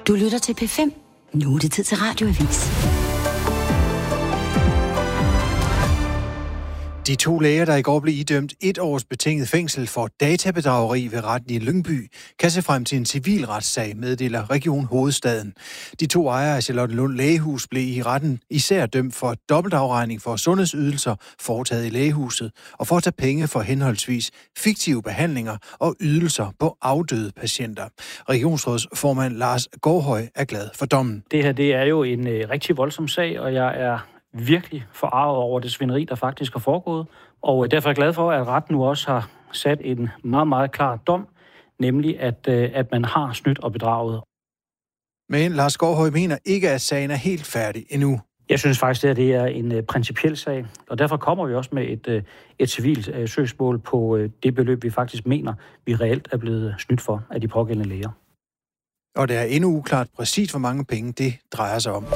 Du lytter til P5. Nu er det tid til Radioavis. De 2 læger, der i går blev idømt 1 års betinget fængsel for databedrageri ved retten i Lyngby, kan se frem til en civilretssag, meddeler Region Hovedstaden. De 2 ejere af Charlottenlund Lægehus blev i retten især dømt for dobbeltafregning for sundhedsydelser foretaget i lægehuset, og for at tage penge for henholdsvis fiktive behandlinger og ydelser på afdøde patienter. Regionsrådsformand Lars Gårdhøj er glad for dommen. Det her, det er jo en rigtig voldsom sag, og jeg er virkelig forarvet over det svineri, der faktisk er foregået. Og derfor er jeg glad for, at retten nu også har sat en meget, meget klar dom, nemlig at man har snydt og bedraget. Men Lars Gårdhøj mener ikke, at sagen er helt færdig endnu. Jeg synes faktisk, at det er en principiel sag, og derfor kommer vi også med et civilt søgsmål på det beløb, vi faktisk mener, vi reelt er blevet snydt for af de pågældende læger. Og det er endnu uklart præcis, hvor mange penge det drejer sig om.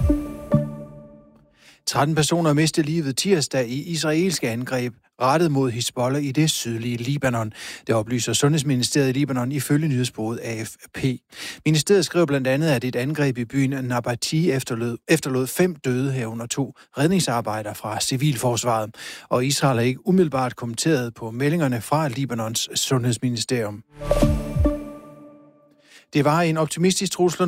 13 personer mistede livet tirsdag i israelske angreb rettet mod Hizbollah i det sydlige Libanon. Det oplyser Sundhedsministeriet i Libanon ifølge nyhedsbureauet AFP. Ministeriet skriver blandt andet, at et angreb i byen Nabati efterlod 5 døde, herunder 2 redningsarbejdere fra civilforsvaret. Og Israel har ikke umiddelbart kommenteret på meldingerne fra Libanons sundhedsministerium. Det var en optimistisk trussel